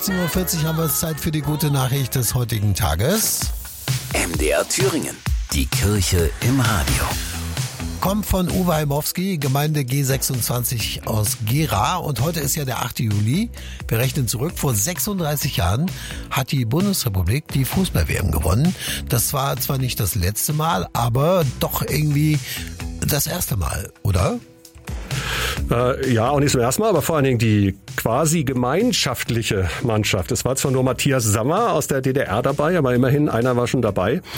16:40 Uhr haben wir es Zeit für die gute Nachricht des heutigen Tages. MDR Thüringen. Die Kirche im Radio. Kommt von Uwe Heimowski, Gemeinde G26 aus Gera. Und heute ist ja der 8. Juli. Wir rechnen zurück. Vor 36 Jahren hat die Bundesrepublik die Fußball-WM gewonnen. Das war zwar nicht das letzte Mal, aber doch irgendwie das erste Mal, oder? Ja, auch nicht zum ersten Mal, aber vor allen Dingen die quasi gemeinschaftliche Mannschaft. Es war zwar nur Matthias Sammer aus der DDR dabei, aber immerhin einer war schon dabei.